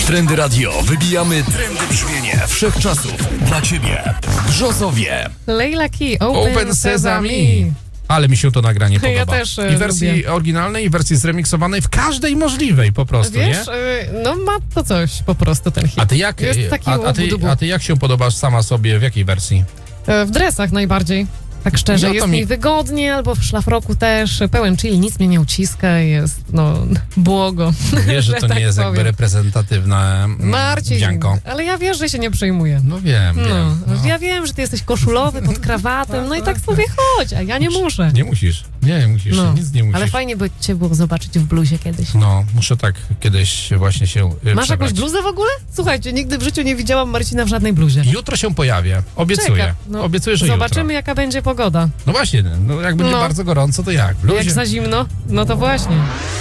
Trendy Radio. Wybijamy trendy brzmienie wszechczasów. Dla Ciebie. Brzozowie. Leila Key, Open Sesame. Ale mi się to nagranie podoba. Ja też I w wersji lubię. oryginalnej, i w wersji zremiksowanej, w każdej możliwej po prostu, Wiesz, nie? no ma to coś po prostu ten hit. A ty jak, Jest taki a ty jak się podobasz sama sobie, w jakiej wersji? W dresach najbardziej. Tak szczerze, No to jest mi- mi wygodnie, albo w szlafroku też, pełen chill, nic mnie nie uciska, jest, błogo. Wiesz, że to Tak nie jest jakby powiem. reprezentatywne Marcin, wdzianko. ale ja wiesz, że się nie przejmuję. No wiem. Ja wiem, że ty jesteś koszulowy pod krawatem, no i tak sobie chodź, a ja nie muszę. Nie musisz, nic nie musisz. Ale fajnie by cię było zobaczyć w bluzie kiedyś. No, muszę tak kiedyś właśnie się Masz przebrać. jakąś bluzę w ogóle? Słuchajcie, nigdy w życiu nie widziałam Marcina w żadnej bluzie. Jutro się pojawię, obiecuję. Czeka, no, Obiecuję, że zobaczymy, jutro. jaka będzie pogoda. No właśnie, jak będzie No. bardzo gorąco, to jak? W bluzie? Jak za zimno, no to właśnie.